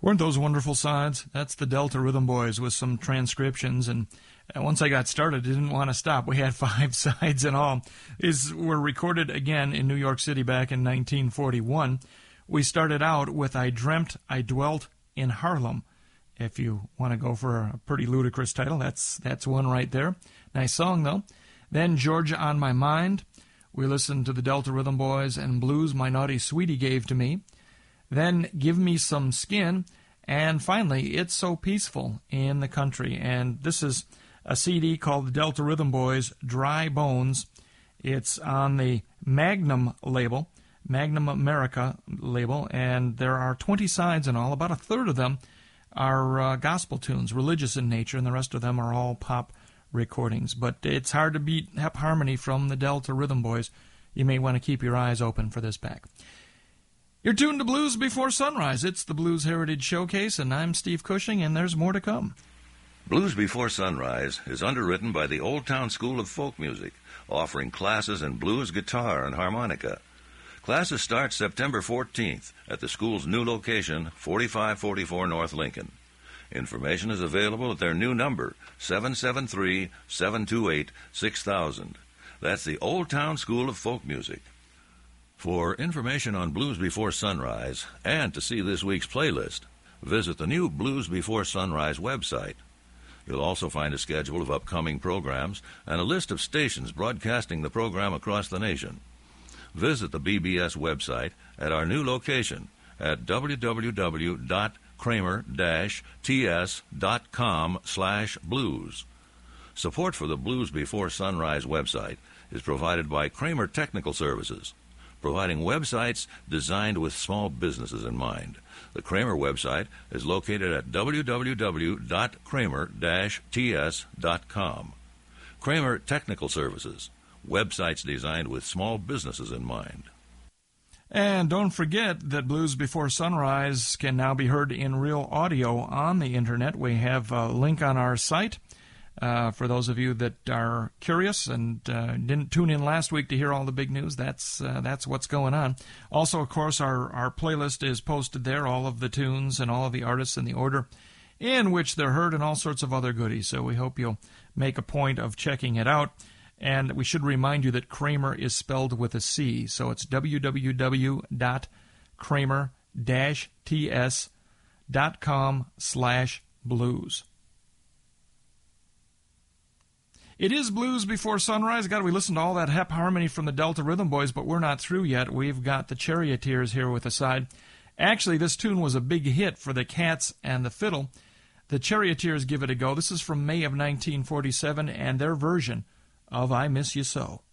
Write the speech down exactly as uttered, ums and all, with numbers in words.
Weren't those wonderful sides? That's the Delta Rhythm Boys with some transcriptions, and once I got started, I didn't want to stop. We had five sides in all. These were recorded again in New York City back in nineteen forty-one. We started out with I Dreamt I Dwelt in Harlem. If you want to go for a pretty ludicrous title, that's that's one right there. Nice song, though. Then Georgia on My Mind. We listened to the Delta Rhythm Boys and Blues My Naughty Sweetie Gave to Me. Then Give Me Some Skin. And finally, It's So Peaceful in the Country. And this is a C D called the Delta Rhythm Boys Dry Bones. It's on the Magnum label, Magnum America label, and there are twenty sides in all. About a third of them are uh, gospel tunes, religious in nature, and the rest of them are all pop recordings. But it's hard to beat Hep Harmony from the Delta Rhythm Boys. You may want to keep your eyes open for this pack. You're tuned to Blues Before Sunrise. It's the Blues Heritage Showcase, and I'm Steve Cushing, and there's more to come. Blues Before Sunrise is underwritten by the Old Town School of Folk Music, offering classes in blues, guitar, and harmonica. Classes start September fourteenth at the school's new location, forty-five forty-four North Lincoln. Information is available at their new number, seven seven three, seven two eight, six thousand. That's the Old Town School of Folk Music. For information on Blues Before Sunrise and to see this week's playlist, visit the new Blues Before Sunrise website. You'll also find a schedule of upcoming programs and a list of stations broadcasting the program across the nation. Visit the B B S website at our new location at w w w dot kramer dash t s dot com slash blues. Support for the Blues Before Sunrise website is provided by Kramer Technical Services, providing websites designed with small businesses in mind. The Kramer website is located at w w w dot kramer dash t s dot com. Kramer Technical Services, websites designed with small businesses in mind. And don't forget that Blues Before Sunrise can now be heard in real audio on the Internet. We have a link on our site uh, for those of you that are curious and uh, didn't tune in last week to hear all the big news. That's uh, that's what's going on. Also, of course, our, our playlist is posted there, all of the tunes and all of the artists in the order in which they're heard and all sorts of other goodies. So we hope you'll make a point of checking it out. And we should remind you that Kramer is spelled with a C, so it's w w w dot kramer dash t s dot com slash blues. It is Blues Before Sunrise. God, we listened to all that Hep Harmony from the Delta Rhythm Boys, but we're not through yet. We've got the Charioteers here with a side. Actually, this tune was a big hit for the Cats and the Fiddle. The Charioteers give it a go. This is from May of nineteen forty-seven, and their version of I Miss You So.